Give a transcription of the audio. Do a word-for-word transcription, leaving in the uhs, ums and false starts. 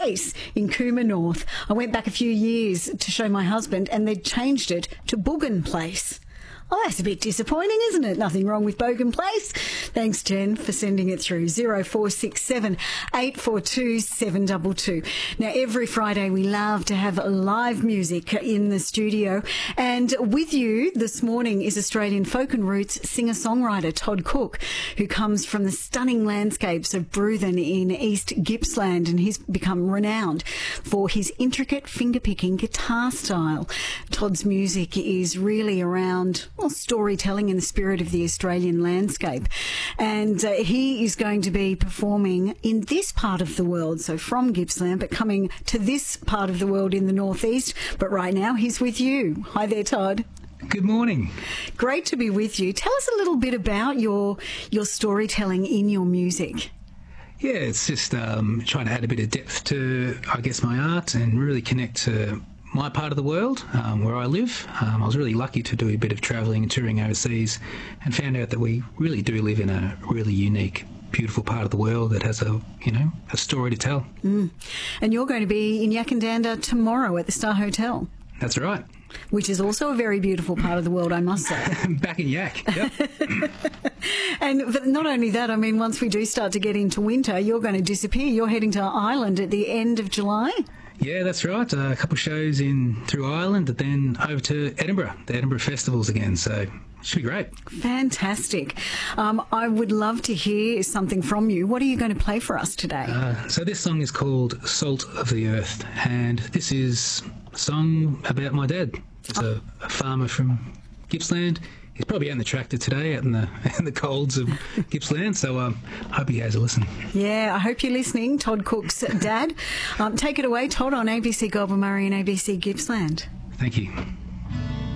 Place in Cooma North. I went back a few years to show my husband and they'd changed it to Bogan Place. Oh, that's a bit disappointing, isn't it? Nothing wrong with Bogan Place. Thanks, Jen, for sending it through. zero four six seven, eight four two, seven two two. Now, every Friday we love to have live music in the studio. And with you this morning is Australian folk and roots singer-songwriter Todd Cook, who comes from the stunning landscapes of Bruthen in East Gippsland, and he's become renowned for his intricate finger-picking guitar style. Todd's music is really around well, storytelling in the spirit of the Australian landscape. And uh, he is going to be performing in this part of the world, so from Gippsland, but coming to this part of the world in the northeast. But right now, he's with you. Hi there, Todd. Good morning. Great to be with you. Tell us a little bit about your your storytelling in your music. Yeah, it's just um, trying to add a bit of depth to, I guess, my art and really connect to my part of the world, um, where I live. Um, I was really lucky to do a bit of travelling and touring overseas and found out that we really do live in a really unique, beautiful part of the world that has a, you know, a story to tell. Mm. And you're going to be in Yakandanda tomorrow at the Star Hotel. That's right. Which is also a very beautiful part of the world, I must say. Back in Yak, yep. And but not only that, I mean, once we do start to get into winter, you're going to disappear. You're heading to Ireland at the end of July. Yeah, that's right. Uh, a couple of shows in through Ireland, and then over to Edinburgh, the Edinburgh Festivals again. So it should be great. Fantastic. Um, I would love to hear something from you. What are you going to play for us today? Uh, so this song is called Salt of the Earth, and this is a song about my dad. He's a, a farmer from Gippsland. He's probably out in the tractor today, out in the in the colds of Gippsland, so um, I hope he has a listen. Yeah, I hope you're listening, Todd Cook's dad. Um, take it away, Todd, on A B C Goulburn Murray and A B C Gippsland. Thank you.